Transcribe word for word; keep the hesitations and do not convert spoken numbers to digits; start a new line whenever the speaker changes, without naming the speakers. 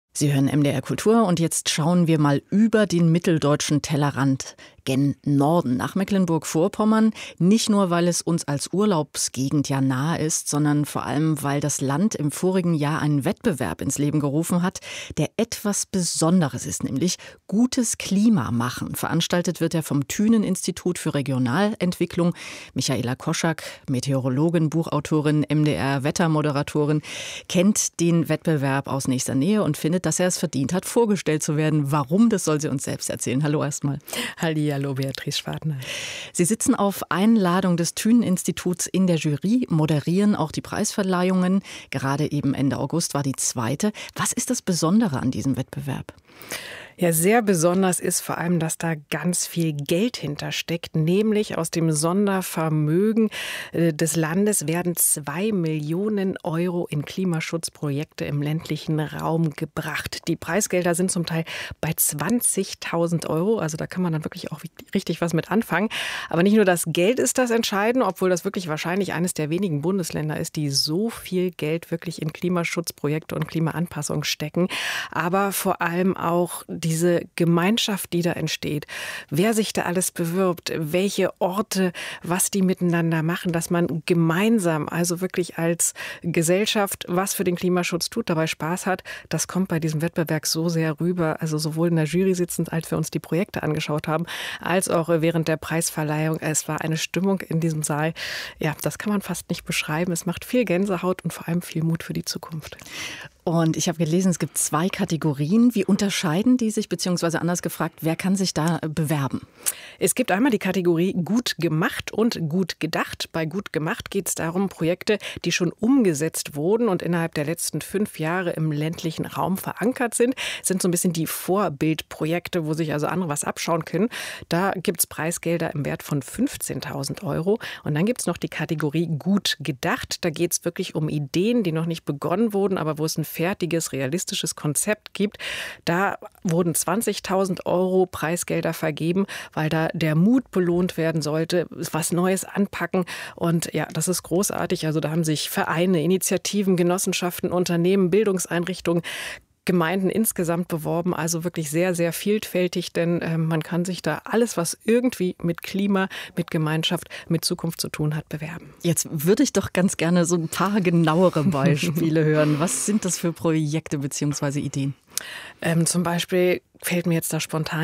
Sie hören M D R Kultur und jetzt schauen wir mal über den mitteldeutschen Tellerrand gen Norden nach Mecklenburg-Vorpommern. Nicht nur, weil es uns als Urlaubsgegend ja nahe ist, sondern vor allem, weil das Land im vorigen Jahr einen Wettbewerb ins Leben gerufen hat, der etwas Besonderes ist, nämlich gutes Klima machen. Veranstaltet wird er vom Thünen-Institut für Regionalentwicklung. Michaela Koschak, Meteorologin, Buchautorin, M D R-Wettermoderatorin, kennt den Wettbewerb aus nächster Nähe und findet, dass er es verdient hat, vorgestellt zu werden. Warum, das soll sie uns selbst erzählen. Hallo erstmal.
Hallihallo, Beatrice Schwartner.
Sie sitzen auf Einladung des Thünen-Instituts in der Jury, moderieren auch die Preisverleihungen. Gerade eben Ende August war die zweite. Was ist das Besondere an diesem Wettbewerb?
Ja, sehr besonders ist vor allem, dass da ganz viel Geld hintersteckt, nämlich aus dem Sondervermögen des Landes werden zwei Millionen Euro in Klimaschutzprojekte im ländlichen Raum gebracht. Die Preisgelder sind zum Teil bei zwanzigtausend Euro, also da kann man dann wirklich auch richtig was mit anfangen. Aber nicht nur das Geld ist das Entscheidende, obwohl das wirklich wahrscheinlich eines der wenigen Bundesländer ist, die so viel Geld wirklich in Klimaschutzprojekte und Klimaanpassung stecken. Aber vor allem auch die diese Gemeinschaft, die da entsteht, wer sich da alles bewirbt, welche Orte, was die miteinander machen, dass man gemeinsam, also wirklich als Gesellschaft, was für den Klimaschutz tut, dabei Spaß hat, das kommt bei diesem Wettbewerb so sehr rüber, also sowohl in der Jury sitzend, als wir uns die Projekte angeschaut haben, als auch während der Preisverleihung. Es war eine Stimmung in diesem Saal, ja, das kann man fast nicht beschreiben. Es macht viel Gänsehaut und vor allem viel Mut für die Zukunft.
Und ich habe gelesen, es gibt zwei Kategorien. Wie unterscheiden die sich, beziehungsweise anders gefragt, wer kann sich da bewerben?
Es gibt einmal die Kategorie gut gemacht und gut gedacht. Bei gut gemacht geht es darum, Projekte, die schon umgesetzt wurden und innerhalb der letzten fünf Jahre im ländlichen Raum verankert sind, sind so ein bisschen die Vorbildprojekte, wo sich also andere was abschauen können. Da gibt es Preisgelder im Wert von fünfzehntausend Euro. Und dann gibt es noch die Kategorie gut gedacht. Da geht es wirklich um Ideen, die noch nicht begonnen wurden, aber wo es ein fertiges, realistisches Konzept gibt. Da wurden zwanzigtausend Euro Preisgelder vergeben, weil da der Mut belohnt werden sollte, was Neues anpacken. Und ja, das ist großartig. Also da haben sich Vereine, Initiativen, Genossenschaften, Unternehmen, Bildungseinrichtungen, Gemeinden insgesamt beworben, also wirklich sehr, sehr vielfältig, denn äh, man kann sich da alles, was irgendwie mit Klima, mit Gemeinschaft, mit Zukunft zu tun hat, bewerben.
Jetzt würde ich doch ganz gerne so ein paar genauere Beispiele hören. Was sind das für Projekte bzw. Ideen?
Ähm, zum Beispiel fällt mir jetzt da spontan